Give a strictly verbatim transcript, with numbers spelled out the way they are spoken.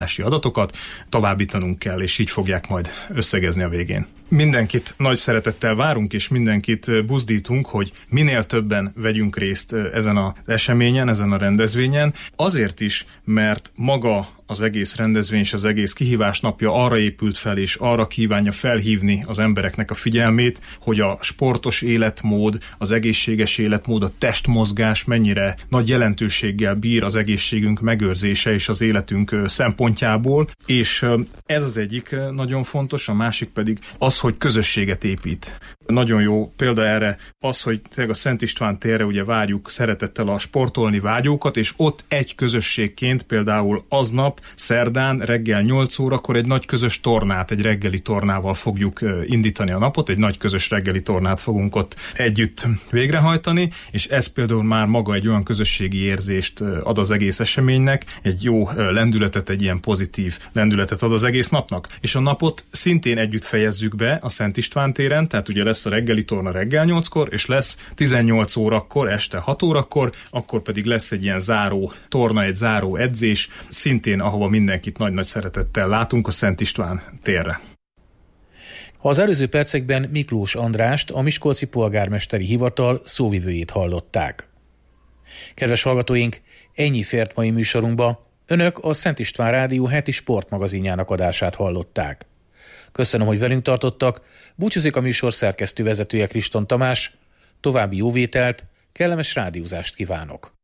adatokat továbbítanunk kell, és így fogják majd összegezni a végén. Mindenkit nagy szeretettel várunk, és mindenkit buzdítunk, hogy minél többen vegyünk részt ezen az eseményen, ezen a rendezvényen. Azért is, mert maga az egész rendezvény és az egész kihívás napja arra épült fel, és arra kívánja felhívni az embereknek a figyelmét, hogy a sportos életmód, az egészséges életmód, a testmozgás mennyire nagy jelentőséggel bír az egészségünk megőrzése és az életünk szempontjából, és ez az egyik nagyon fontos, a másik pedig az, hogy közösséget épít. Nagyon jó példa erre az, hogy a Szent István térre ugye várjuk szeretettel a sportolni vágyókat, és ott egy közösségként például aznap szerdán reggel nyolc órakor egy nagy közös tornát, egy reggeli tornával fogjuk indítani a napot, egy nagy közös reggeli tornát fogunk ott együtt végrehajtani, és ez például már maga egy olyan közösségi érzést ad az egész eseménynek, egy jó lendületet, egy ilyen pozitív lendületet ad az egész napnak. És a napot szintén együtt fejezzük be a Szent István téren, tehát ugye lesz a reggeli torna reggel nyolckor, és lesz tizennyolc órakor, este hat órakor, akkor pedig lesz egy ilyen záró torna, egy záró edzés, szintén ahova mindenkit nagy-nagy szeretettel látunk, a Szent István térre. Az előző percekben Miklós Andrást, a Miskolci Polgármesteri Hivatal szóvivőjét hallották. Kedves hallgatóink, ennyi fért mai műsorunkba. Önök a Szent István Rádió heti sportmagazinjának adását hallották. Köszönöm, hogy velünk tartottak, búcsúzik a műsor szerkesztő vezetője Kriston Tamás, további jóvételt, kellemes rádiózást kívánok!